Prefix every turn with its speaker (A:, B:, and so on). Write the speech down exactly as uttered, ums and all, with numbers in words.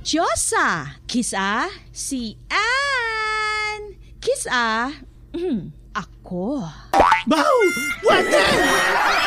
A: Diyosa. Kiss ah, si Ann. Kiss ah, mm, ako.
B: Baw! Wate!